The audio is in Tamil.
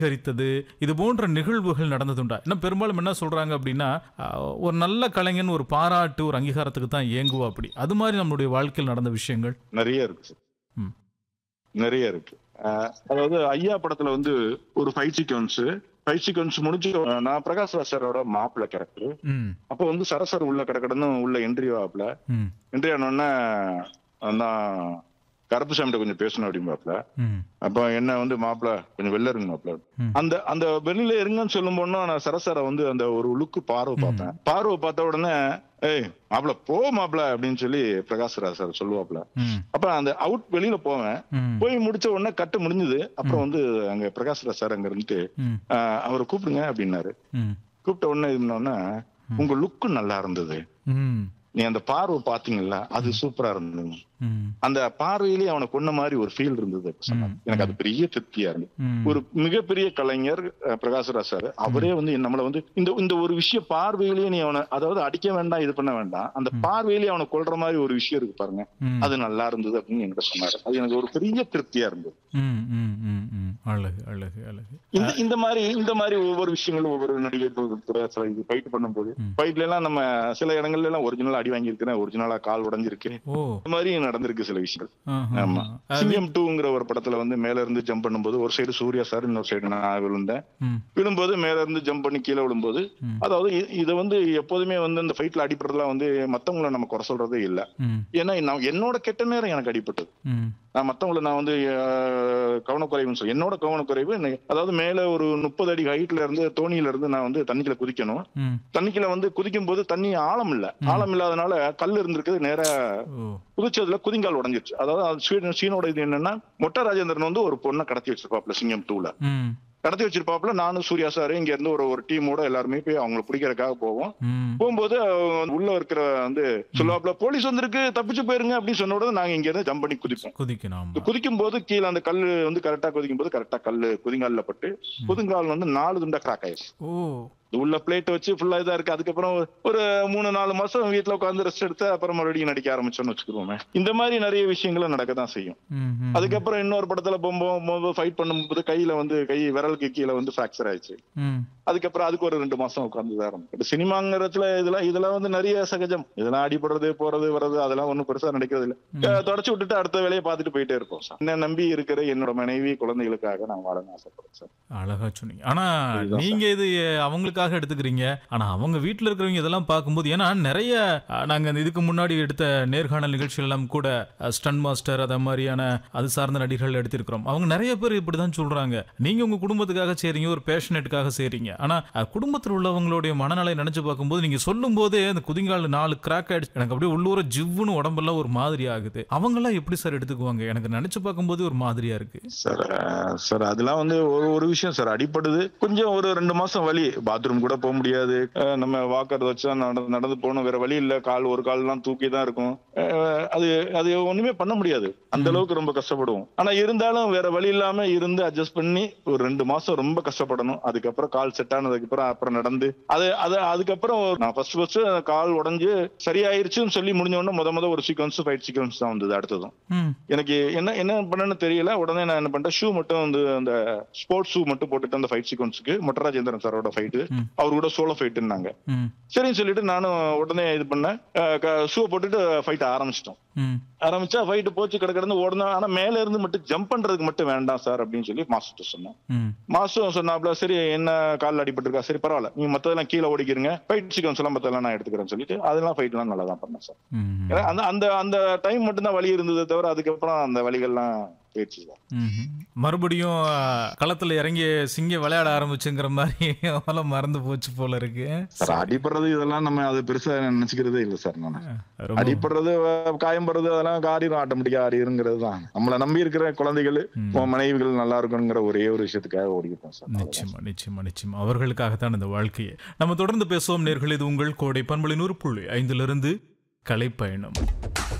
அதிகரித்தது இது போன்ற நிகழ்வுகள் நடந்ததுண்டா? இன்னும் பெரும்பாலும் என்ன சொல்றாங்க அப்படின்னா, ஒரு நல்ல கலைஞன் ஒரு பாராட்டு, ஒரு அங்கீகாரத்துக்கு தான் ஏங்குவா அப்படி. அது மாதிரி நம்மளுடைய வாழ்க்கையில் நடந்த விஷயங்கள் நிறைய இருக்கு சார். ம். நிறைய இருக்கு. அதாவது ஐயா படத்துல வந்து ஒரு ஃபைட் சீக்வன்ஸ் முடிஞ்சு நான் பிரகாஷ் ராஜ் சாரோட மாப்பிள்ள கேரக்டர். ம். அப்போ வந்து சரசர் உள்ள கடன்னு உள்ள என்ட்ரி ஆப்ல ம். என்ட்ரி ஆனோடனே நான் கருப்புசாமிட்ட கொஞ்சம் பேசணும் அப்படிம்பாப்ல. ம். அப்ப என்ன வந்து மாப்பிள்ள கொஞ்சம் வெளில இருங்க மாப்பிள்ள. ம். அந்த அந்த வெளியில இருங்கன்னு சொல்லும் போனா நான் சரசரை வந்து அந்த ஒரு லுக்கு பார்வை பார்த்தேன். பார்வை பார்த்த உடனே ஏய் மாப்பிள்ள போ மாப்பிள்ள அப்படின்னு சொல்லி பிரகாஷ் ராஜ் சார் சொல்லுவாப்ல. ம். அப்ப அந்த அவுட் வெளியில போவேன். ம். போய் முடிச்ச உடனே கட்டு முடிஞ்சது. அப்புறம் வந்து அங்க பிரகாஷ் ராஜ் சார் அங்க இருந்துட்டு ம். அவரை கூப்பிடுங்க அப்படின்னாரு. ம். கூப்பிட்ட உடனே இது பண்ணோன்னா உங்க லுக்கு நல்லா இருந்தது, ம். நீ அந்த பார்வை பாத்தீங்கல்ல அது சூப்பரா இருந்தது, ம். அந்த பார்வையிலேயே அவனை கொன்ன மாதிரி ஒரு ஃபீல் இருந்தது சொன்னார். எனக்கு அது பெரிய திருப்தியா இருந்தது. ம். ஒரு மிகப்பெரிய கலைஞர் பிரகாஷ்ராஜ் சார் அவரே வந்து நம்மள வந்து இந்த ஒரு விஷயம் பார்வையிலேயே நீ அவனை அதாவது அடிக்க வேண்டாம் இது பண்ண வேண்டாம், அந்த பார்வையிலேயே அவனை கொல்ற மாதிரி ஒரு விஷயம் இருக்கு பாருங்க, ம். அது நல்லா இருந்தது அப்படின்னு என்கிட்ட சொன்னாரு. அது எனக்கு ஒரு பெரிய திருப்தியா இருந்தது. ம். ம். ம். ம். அழகு அழகு அழகு. இந்த மாதிரி ஒவ்வொரு விஷயங்களும் ஒவ்வொரு நடிகர் ஃபைட் பண்ணும்போது ஃபைட்ல எல்லாம் நம்ம சில இடங்கள்ல எல்லாம் ஒரிஜினலா அடி வாங்கியிருக்கிறேன், ஒரிஜினலா கால் உடைஞ்சிருக்கு, ஓ இந்த மாதிரி நடந்திருக்கு சில விஷயங்கள். ஆஹா. ஆமா. சிங்கம் 2ங்கிற ஒரு படத்துல வந்து மேல இருந்து ஜம்ப் பண்ணும்போது ஒரு சைடு சூர்யா சார், இன்னொரு சைடு நான் விழுந்தேன். ம். விழும்போது மேல இருந்து ஜம்ப் பண்ணி கீழே விழும்போது ம். அதாவது இதை வந்து எப்போதுமே வந்து இந்த ஃபைட்ல அடிப்படுறதுலாம் வந்து மத்தவங்களை நம்ம குறை சொல்றதே இல்ல. ம். ஏன்னா என்னோட கெட்ட நேரம் எனக்கு அடிபட்டது. ம். நான் மத்தவங்களை நான் வந்து கவனக்குறைவுன்னு சொல்லி என்னோட கவனக்குறைவு அதாவது மேல ஒரு 30 அடி ஹைட்ல இருந்து தோணியில இருந்து நான் வந்து தண்ணிக்குள்ள குதிக்கணும். ம். தண்ணிக்குள்ள வந்து குதிக்கும் போது தண்ணி ஆழம் இல்ல, ஆழம் இல்லாதனால கல் இருந்திருக்குது, நேரா ஓ குதிச்சதுல குதிங்கால் உடைஞ்சிருச்சு. அதாவது சீனோட இது என்னன்னா மொட்டை ராஜேந்திரன் வந்து ஒரு பொண்ணை கடத்தி வச்சிருப்பாப்ல சிங்கம் 2ல ம். கடத்தி வச்சிருப்பாப்ல. நானும் சூர்யா சார் இங்க இருந்து ஒரு டீமோட எல்லாருமே போய் அவங்களை பிடிக்கிறதுக்காக போவோம். ம். போகும்போது உள்ள இருக்கிற வந்து சொல்லுவாப்ல போலீஸ் வந்திருக்கு தப்பிச்சு போயிருங்க அப்படின்னு சொன்ன உடனே நாங்க இங்க இருந்து ஜம்ப் பண்ணி குதிப்போம். குதிக்கணும். குதிக்கும் போது கீழே அந்த கல்லு வந்து கரெக்டா குதிக்கும் போது கரெக்டா கல்லு குதிங்கால்ல பட்டு குதிங்கால் வந்து 4 துண்டா கிராக் ஆயிடுச்சு. ஓ உள்ள பிளேட் வச்சு ஃபுல்லா இதா இருக்கு. அதுக்கப்புறம் ஒரு 3-4 மாசம் வீட்டுல உட்காந்து ரெஸ்ட் எடுத்து அப்புறம் மறுபடியும் நடிக்க ஆரம்பிச்சோன்னு வச்சுக்கிறோமே. இந்த மாதிரி நிறைய விஷயங்களும் நடக்கதான் செய்யும். ம். அதுக்கப்புறம் இன்னொரு படத்துல போகும்போது ஃபைட் பண்ணும்போது கையில வந்து விரலுக்கு கீழே வந்து பிராக்சர் ஆயிடுச்சு. ம். அதுக்கப்புறம் அதுக்கு ஒரு 2 மாசம் உட்கார்ந்து ஆரம்பிச்சு. சினிமாங்கிறதுல இதெல்லாம் வந்து நிறைய சகஜம். இதெல்லாம் அடிபடுறது போறது வர்றது அதெல்லாம் ஒண்ணும் பெருசா நினைக்கிறது இல்ல. தொடச்சு விட்டுட்டு அடுத்த வேலையை பார்த்துட்டு போயிட்டே இருப்போம் சார். என்ன நம்பி இருக்கிற என்னோட மனைவி குழந்தைகளுக்காக நான் வாழணும்னு ஆசைப்படுறேன் சார். அழகா சொன்னீங்க. ஆனா இதுதான் நீங்க இது அவங்களுக்காக எடுத்துக்கிறீங்க. ஆனா அவங்க வீட்டுல இருக்கிறவங்க இதெல்லாம் பார்க்கும்போது ஏன்னா நிறைய நாங்க இதுக்கு முன்னாடி எடுத்த நேர்காணல் நிகழ்ச்சிகள் எல்லாம் கூட ஸ்டன் மாஸ்டர் அத மாதிரியான அது சார்ந்த நடிகர்கள் எடுத்திருக்கிறோம். அவங்க நிறைய பேர் இப்படிதான் சொல்றாங்க. நீங்க உங்க குடும்பத்துக்காக செய்றீங்க, ஒரு பேஷனேட்டுக்காக செய்றீங்க. ஆனா குடும்பத்தில் உள்ளவங்களுடைய மனநலை நினைச்சு பார்க்கும்போது நீங்க சொல்லும் போதே அந்த குதிங்கால் 4 கிராக் ஆயிடுச்சு எனக்கு அப்படியே உள்ளூர ஜிவ்வுன்னு உடம்பெல்லாம் ஒரு மாதிரி ஆகுது. அவங்க எல்லாம் எப்படி சார் எடுத்துக்குவாங்க? எனக்கு நினைச்சு பார்க்கும்போது ஒரு மாதிரியா இருக்கு சார். அதெல்லாம் வந்து ஒரு விஷயம் சார். அடிப்படுது கொஞ்சம் ஒரு 2 மாசம் வலி, பாத்ரூம் கூட போக முடியாது. நம்ம வாக்கர் வச்சா நடந்து போகணும், வேற வழி இல்ல. ஒரு கால் எல்லாம் தூக்கி தான் இருக்கும். அது ஒண்ணுமே பண்ண முடியாது, அந்த அளவுக்கு ரொம்ப கஷ்டப்படுவோம். ஆனா இருந்தாலும் வேற வழி இல்லாம இருந்து அட்ஜஸ்ட் பண்ணி ஒரு 2 மாசம் ரொம்ப கஷ்டப்படணும். அதுக்கப்புறம் கால் செட் ஆனதுக்கு அப்புறம் நடந்து அதுக்கப்புறம் நான் ஃபர்ஸ்ட் கால் உடைஞ்சு சரியாயிருச்சுன்னு சொல்லி முடிஞ்ச உடனே ஒரு ஃபைட் சீக்வன்ஸ் தான் வந்தது. அடுத்ததும் எனக்கு என்ன பண்ணனு தெரியல. உடனே நான் என்ன பண்ணிட்டேன், ஷூ மட்டும் வந்து அந்த ஸ்போர்ட்ஸ் ஷூ மட்டும் போட்டுட்டு அந்த ஃபைட் சீக்வன்ஸுக்கு மொட்டராஜேந்திரன் சாரோட ஃபைட் அவர் கூட சோலோ ஃபைட்டுன்னாங்க. சரின்னு சொல்லிட்டு நானும் உடனே இது பண்ணேன், ஷூ போட்டுட்டு ஃபைட் ஆரம்பிச்சிட்டோம். ஆரம்பிச்சா ஃபைட் போச்சு கிடக்கிடந்து ஓடணும். ஆனா மேல இருந்து மட்டும் ஜம்ப் பண்றதுக்கு மட்டும் வேண்டாம் சார் அப்படின்னு சொல்லி மாஸ்டர் சொன்னேன். மாஸ்டர் சொன்னாப்ல சரி என்ன கால் அடிபட்டிருக்கா, சரி பரவாயில்ல நீங்க மத்ததெல்லாம் கீழே ஓடிக்கிறீங்க, ஃபைட் சீக்வன்ஸ் எல்லாம் மத்ததெல்லாம் நான் எடுத்துக்கிறேன்னு சொல்லிட்டு அதெல்லாம் ஃபைட் எல்லாம் நல்லா தான் பண்ணேன் சார். அந்த அந்த டைம் மட்டும் தான் வலி இருந்ததை தவிர அதுக்கப்புறம் அந்த வலிகள்லாம் மறுபடியும் களத்துல இறங்கி சிங்க விளையாட ஆரம்பிச்சுங்கிற மாதிரி மறந்து போச்சு போல இருக்கு சார். அடிப்படுறது இதெல்லாம் நம்ம அது பெருசா நினைச்சுக்கிறதே இல்ல சார். நான் அடிப்படுறது காயம்படுறது அதெல்லாம் காரியம் ஆட்டோமேட்டிக்கா ஆறிங்கிறது தான். நம்மளை நம்பி இருக்கிற குழந்தைகள் மனைவிகள் நல்லா இருக்குங்கிற ஒரே ஒரு விஷயத்துக்காக ஓடிக்கிட்டோம் சார். நிச்சயமா அவர்களுக்காகத்தான் இந்த வாழ்க்கையை. நம்ம தொடர்ந்து பேசுவோம் நேயர்களே. இது உங்கள் கோடை பண்பலை 100.5 கலைப்பயணம்.